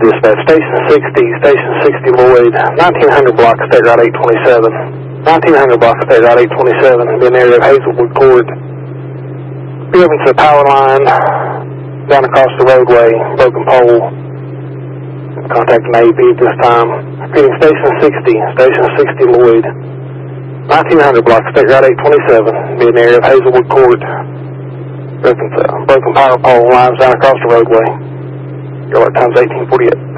Dispatch, Station 60 Lloyd, 1900 block State Route 827. 1900 block State Route 827 in the area of Hazelwood Court. Driven to the power line, down across the roadway, broken pole. Contacting AEP at this time. Repeating Station 60 Lloyd, 1900 block State Route 827 in the area of Hazelwood Court. Driven to broken power pole lines down across the roadway. Your alert time's 1848.